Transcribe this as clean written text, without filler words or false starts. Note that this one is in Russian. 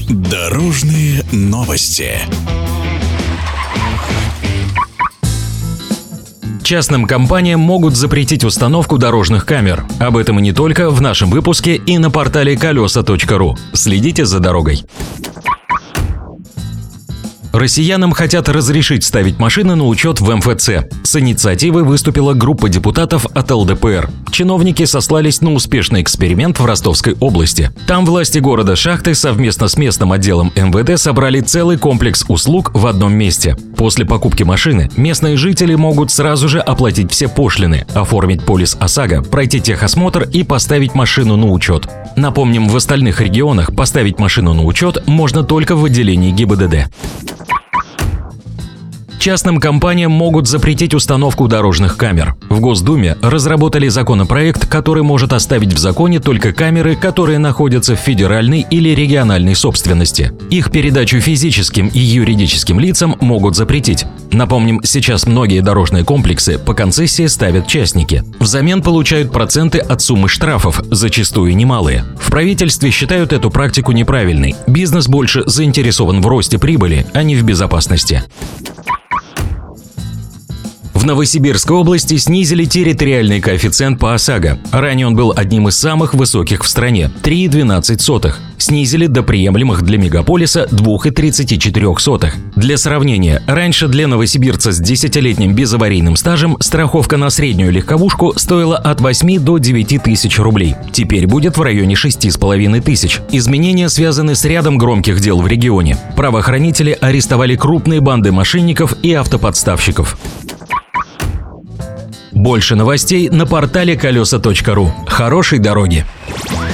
Дорожные новости. Частным компаниям могут запретить установку дорожных камер. Об этом и не только в нашем выпуске и на портале колеса.ру. Следите за дорогой. Россиянам хотят разрешить ставить машины на учет в МФЦ. С инициативой выступила группа депутатов от ЛДПР. Чиновники сослались на успешный эксперимент в Ростовской области. Там власти города Шахты совместно с местным отделом МВД собрали целый комплекс услуг в одном месте. После покупки машины местные жители могут сразу же оплатить все пошлины, оформить полис ОСАГО, пройти техосмотр и поставить машину на учет. Напомним, в остальных регионах поставить машину на учет можно только в отделении ГИБДД. Частным компаниям могут запретить установку дорожных камер. В Госдуме разработали законопроект, который может оставить в законе только камеры, которые находятся в федеральной или региональной собственности. Их передачу физическим и юридическим лицам могут запретить. Напомним, сейчас многие дорожные комплексы по концессии ставят частники. Взамен получают проценты от суммы штрафов, зачастую немалые. В правительстве считают эту практику неправильной. Бизнес больше заинтересован в росте прибыли, а не в безопасности. В Новосибирской области снизили территориальный коэффициент по ОСАГО. Ранее он был одним из самых высоких в стране – 3,12. Снизили до приемлемых для мегаполиса 2,34. Для сравнения, раньше для новосибирца с 10-летним безаварийным стажем страховка на среднюю легковушку стоила от 8 до 9 тысяч рублей. Теперь будет в районе 6,5 тысяч. Изменения связаны с рядом громких дел в регионе. Правоохранители арестовали крупные банды мошенников и автоподставщиков. Больше новостей на портале колеса.ру. Хорошей дороги!